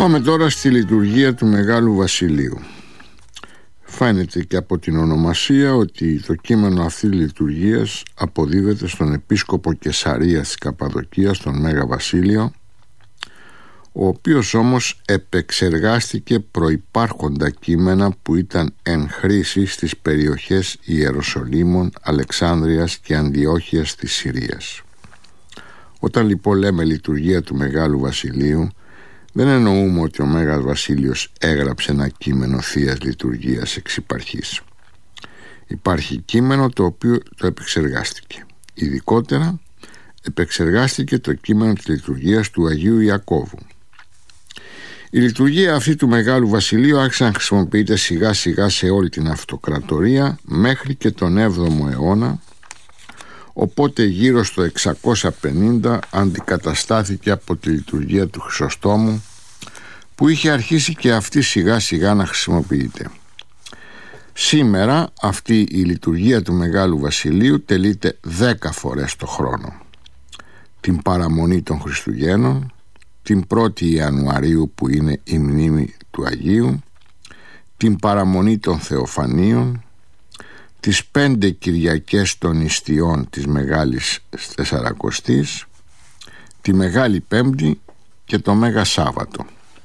Πάμε τώρα στη λειτουργία του Μεγάλου Βασιλείου. Φαίνεται και από την ονομασία ότι το κείμενο αυτής της λειτουργίας αποδίδεται στον επίσκοπο Κεσαρίας της Καπαδοκίας, τον Μέγα Βασίλειο, ο οποίος όμως επεξεργάστηκε προϋπάρχοντα κείμενα που ήταν εν χρήση στις περιοχές Ιεροσολύμων, Αλεξάνδρειας και Αντιόχειας της Συρίας. Όταν λοιπόν λέμε λειτουργία του Μεγάλου Βασιλείου, δεν εννοούμε ότι ο Μέγας Βασίλειος έγραψε ένα κείμενο θείας λειτουργίας εξ υπαρχής. Υπάρχει κείμενο το οποίο το επεξεργάστηκε. Ειδικότερα επεξεργάστηκε το κείμενο της λειτουργίας του Αγίου Ιακώβου. Η λειτουργία αυτή του Μεγάλου Βασιλείου άρχισε να χρησιμοποιείται σιγά σιγά σε όλη την αυτοκρατορία μέχρι και τον 7ο αιώνα, οπότε γύρω στο 650 αντικαταστάθηκε από τη λειτουργία του Χρυσοστόμου, που είχε αρχίσει και αυτή σιγά σιγά να χρησιμοποιείται. Σήμερα αυτή η λειτουργία του Μεγάλου Βασιλείου τελείται 10 φορές το χρόνο. Την παραμονή των Χριστουγέννων, την 1η Ιανουαρίου που είναι η μνήμη του Αγίου, την παραμονή των Θεοφανίων, τις 5 Κυριακές των Ιστιών της Μεγάλης Τεσσαρακοστής, τη Μεγάλη Πέμπτη και το Μέγα Σάββατο.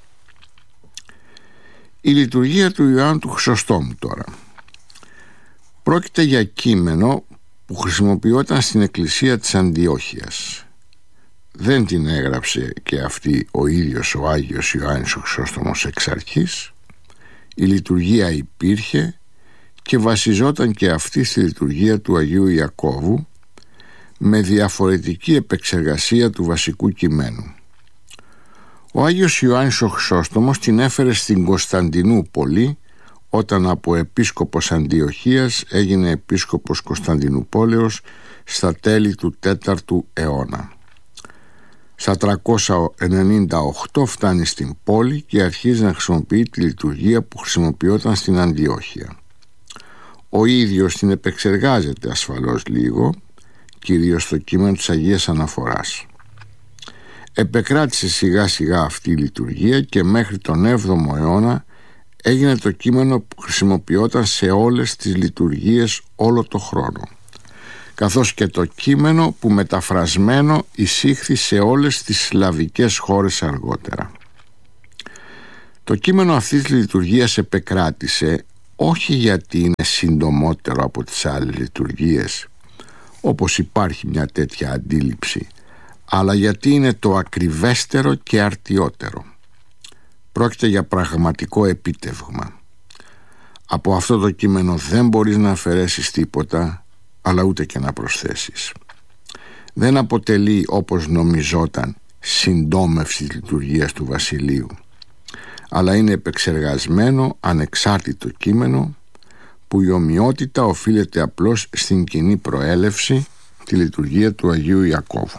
Η λειτουργία του Ιωάννου του Χρυσοστόμου τώρα. Πρόκειται για κείμενο που χρησιμοποιόταν στην εκκλησία της Αντιόχειας. Δεν την έγραψε και αυτή ο ίδιος ο Άγιος Ιωάννης ο Χρυσόστομος εξ αρχής. Η λειτουργία υπήρχε και βασιζόταν και αυτή στη λειτουργία του Αγίου Ιακώβου, με διαφορετική επεξεργασία του βασικού κειμένου. Ο Άγιος Ιωάννης ο Χρυσόστομος την έφερε στην Κωνσταντινούπολη, όταν από επίσκοπος Αντιοχίας έγινε επίσκοπος Κωνσταντινουπόλεως στα τέλη του 4ου αιώνα. Στα 398 φτάνει στην πόλη και αρχίζει να χρησιμοποιεί τη λειτουργία που χρησιμοποιόταν στην Αντιόχεια. Ο ίδιος την επεξεργάζεται ασφαλώς λίγο, κυρίως στο κείμενο της Αγίας Αναφοράς. Επεκράτησε σιγά σιγά αυτή η λειτουργία και μέχρι τον 7ο αιώνα έγινε το κείμενο που χρησιμοποιόταν σε όλες τις λειτουργίες όλο το χρόνο, καθώς και το κείμενο που μεταφρασμένο εισήχθη σε όλες τις σλαβικές χώρες αργότερα. Το κείμενο αυτής της λειτουργίας επεκράτησε όχι γιατί είναι συντομότερο από τις άλλες λειτουργίες, όπως υπάρχει μια τέτοια αντίληψη, αλλά γιατί είναι το ακριβέστερο και αρτιότερο. Πρόκειται για πραγματικό επίτευγμα. Από αυτό το κείμενο δεν μπορείς να αφαιρέσεις τίποτα, αλλά ούτε και να προσθέσεις. Δεν αποτελεί, όπως νομιζόταν, συντόμευση της λειτουργίας του Βασιλείου, αλλά είναι επεξεργασμένο ανεξάρτητο κείμενο που η ομοιότητα οφείλεται απλώς στην κοινή προέλευση, τη λειτουργία του Αγίου Ιακώβου.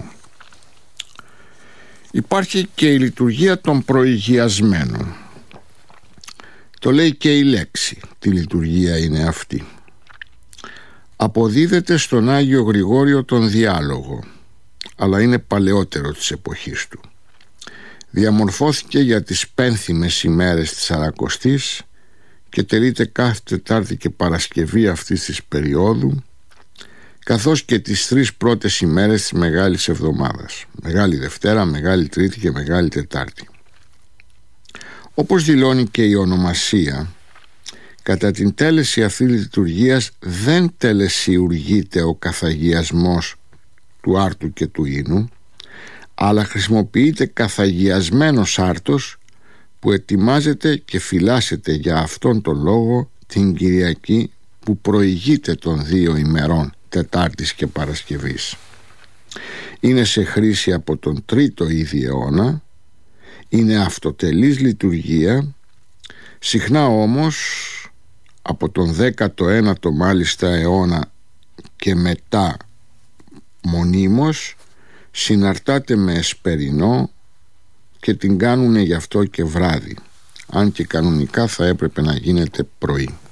Υπάρχει και η λειτουργία των προηγιασμένων. Το λέει και η λέξη, τη λειτουργία είναι αυτή. Αποδίδεται στον Άγιο Γρηγόριο τον Διάλογο, αλλά είναι παλαιότερο της εποχής του. Διαμορφώθηκε για τις πένθυμες ημέρες της Σαρακοστής και τελείται κάθε Τετάρτη και Παρασκευή αυτής της περίοδου, καθώς και τις 3 πρώτες ημέρες της Μεγάλης Εβδομάδας, Μεγάλη Δευτέρα, Μεγάλη Τρίτη και Μεγάλη Τετάρτη. Όπως δηλώνει και η ονομασία, κατά την τέλεση αυτής της λειτουργίας δεν τελεσιουργείται ο καθαγιασμός του άρτου και του ίνου, αλλά χρησιμοποιείται καθαγιασμένος άρτος που ετοιμάζεται και φυλάσσεται για αυτόν τον λόγο την Κυριακή που προηγείται των 2 ημερών Τετάρτης και Παρασκευής. Είναι σε χρήση από τον 3ο ήδη αιώνα, είναι αυτοτελής λειτουργία, συχνά όμως από τον 19ο μάλιστα αιώνα και μετά μονίμως συναρτάται με εσπερινό και την κάνουνε γι' αυτό και βράδυ, αν και κανονικά θα έπρεπε να γίνεται πρωί.